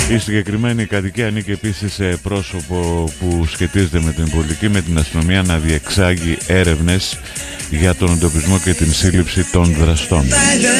Η συγκεκριμένη κατοικία ανήκει επίσης σε πρόσωπο που σχετίζεται με την πολιτική, με την αστυνομία να διεξάγει έρευνες για τον εντοπισμό και την σύλληψη των δραστών.